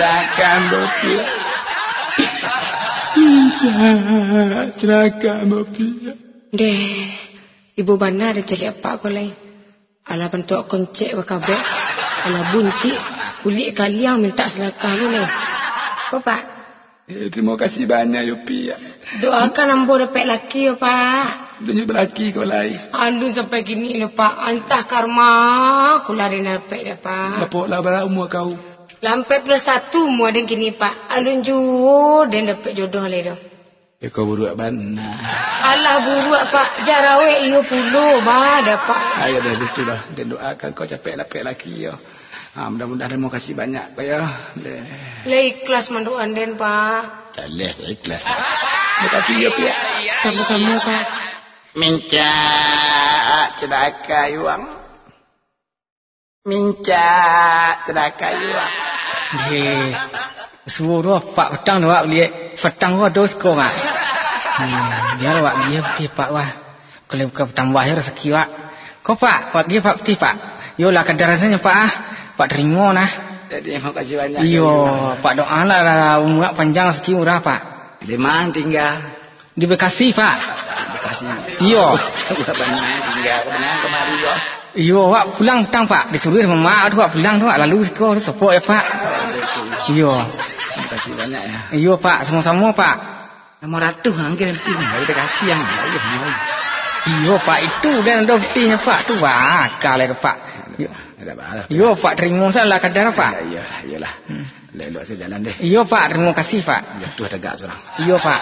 Serahkan mobil. Serahkan mobil. Deh, ibu benar dia cari apa kau lain. Alah bentuk koncek wakabe. Alah bunci kulit kaliang minta selakah lu lain. Kau pak? Terima kasih banyak Yopi. Doakan ambo dapat laki ya pak. Dunia berlaki kau lain. Aduh sampai gini lah pak. Antah karma aku lari dapat dah pak. Lepoklah berapa umur kau? Lampai plus 1 umur dan kini pak. Alun juo dan dapat jodoh lah dah. Kau buruak benar. Alah buruak pak. Jarawe iyo puluh bah dapat. Ayo dah itu dah. Dan doakan kau capek dapat laki ya. Mudah-mudahan terima kasih banyak pak ya. Lah ikhlas manduan den pak. Jalan saya ikhlas. Terima kasih ya pak. Sama-sama pak. Minca cedaka yuang. Minca cedaka yuang. Suruh pak petang doa dia. Petang gua dos kau ngah. Dia lah dia peti pak wah. Kalau buka petang wah rezeki wah. Kau pak dia pak peti pak. Yolah kadar rasanya pak ah. Pak terima nah. Jadi terima kasih banyak. Iyo pak doa lah umur panjang rezeki murah pak. Di mana tinggal? Di Bekasi pak. Bekasi. Iyo. Udah banyak tinggal benar kemari yo. Iyo wak pulang tang pak. Disuruh sama mak tu wak pulang tu wak lalu kau support ya pak. Iyo. Terima kasih banyak ya. Iyo pak sama-sama pak. Nama ratu angin penting. Kita kasih yang Iyo pak itu kan ada buktinya pak tu wah kalau pak. Ada balas. Iyo pak terima salah kadar pak. Ya iyalah. Lelok saya jalan deh. Iyo pak terima kasih pak. Ya tu ada gak seorang. Iyo pak.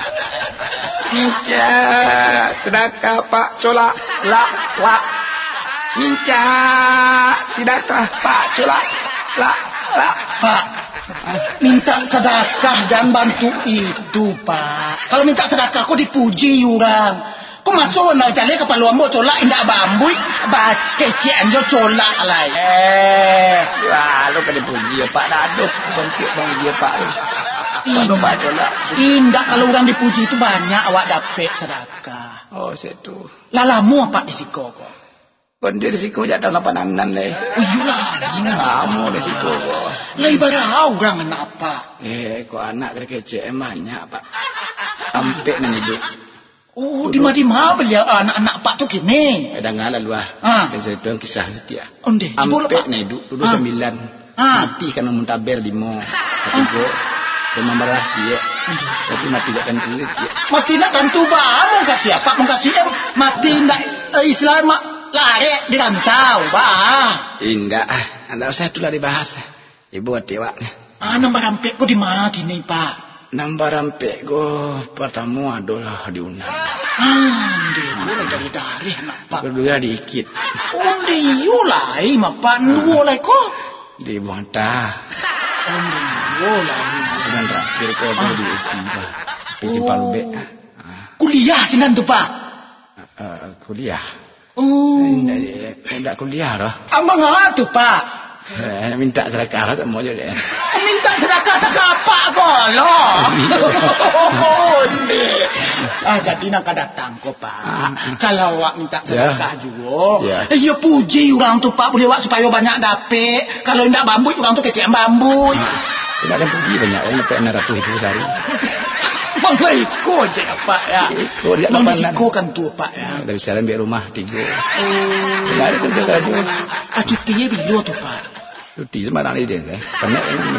Minca sedekah pak solak la wa. Minca sedekah pak solak la Pak. Minta sedekah dan bantu itu pak. Kalau minta sedekah kau dipuji orang. Kau masuk nak jalan ke palu ambo colak indak bambui kecian jo colak lah. Wah, lu kan dipuji ya Pak Daduh. Bangkit bang dia Pak. Kalau Pak colak. Indak kalau orang dipuji itu banyak awak dapat sedekah. Oh, situ. Lalamu apa di siko kau? Kon dia risiko jatuh lapanan le. Iyalah. Kamu risiko kok. Lah ibarat orang anak apa? Kok anak kecil banyak Pak. Ampe nan hidup. Oh, di mana beliau anak-anak pak tu kini? Ada ngalah luah. Dan saya tuang kisah setia. Onde. Ampe nan hidup dulu 9. Mati karena muntaber 5. Ketiga. Rumah merah dia. Tapi mati tak tentu dia. Mati nak tentu bah. Mau kasih apa? Mau kasih mati nak Islam lari di rantau bah. Indah. Anda usah itulah dibahas. Ibu hati wak. Nombor rampek kau di mana kini pak? Nombor rampek kau pertama adalah di Unan. Dia dari nak pak. Kedua diikit. Undi yulai mapan dua lagi kau. Di Buantah. Undi yulai. Dan terakhir kau tu di Ukiba. Di Palbe. Kuliah sinan tu pak. Kuliah. Tidak kuliah dah. Amang tu pak. Minta sedekah lah tak mau je dia. Minta sedekah tak apa kau loh. Jadi nak datang kau pak. Kalau awak minta sedekah juga. Ya puji orang tu pak boleh awak supaya banyak dapat. Kalau tidak bambu orang tu kecil bambu. Tidak ada puji banyak orang dapat 600 ribu sehari. Manglah ikut je pak ya. Ikut dia lapan. Ikut kan tu pak ya. Dari salam biar rumah 3. Tidak ada kerja kerja. Cuti bila tu pak? Cuti sembarang ni dia. Banyak